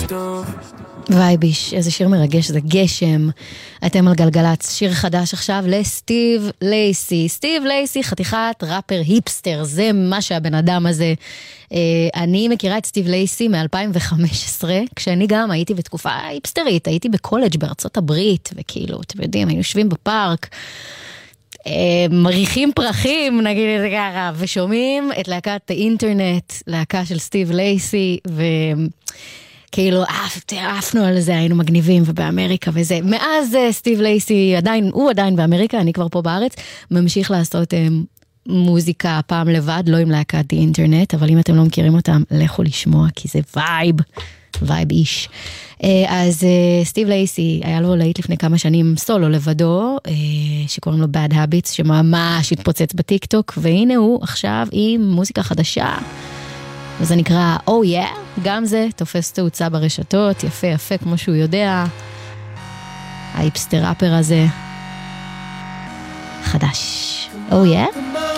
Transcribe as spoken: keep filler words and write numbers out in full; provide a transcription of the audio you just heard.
וייביש, איזה שיר מרגש, זה גשם. אתם על גלגלץ, שיר חדש עכשיו לסטיב לייסי. סטיב לייסי, חתיכת ראפר היפסטר, זה מה שהבן אדם הזה. אני מכירה את סטיב לייסי מ-אלפיים וחמש עשרה, כשאני גם הייתי בתקופה היפסטרית, הייתי בקולג' בארצות הברית, וכאילו, אתם יודעים, היינו יושבים בפארק, מריחים פרחים, נגיד את זה ככה, ושומעים את להקת האינטרנט, להקה של סטיב לייסי, וכאילו, עפנו על זה, היינו מגניבים, ובאמריקה וזה. מאז סטיב לייסי, עדיין, הוא עדיין באמריקה, אני כבר פה בארץ, ממשיך לעשות מוזיקה פעם לבד, לא עם להקת האינטרנט, אבל אם אתם לא מכירים אותם, לכו לשמוע, כי זה וייב, וייב איש. אז סטיב לייסי היה לו להיט לפני כמה שנים סולו לבדו, שקוראים לו Bad Habits, שממש התפוצץ בטיק-טוק, והנה הוא עכשיו עם מוזיקה חדשה, וזה נקרא Oh Yeah, גם זה תופס תאוצה ברשתות, יפה יפה כמו שהוא יודע, ההיפסטר ראפר הזה, חדש, Oh Yeah.